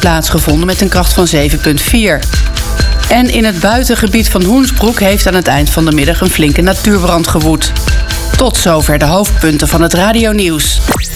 plaatsgevonden met een kracht van 7,4. En in het buitengebied van Hoensbroek heeft aan het eind van de middag een flinke natuurbrand gewoed. Tot zover de hoofdpunten van het radionieuws.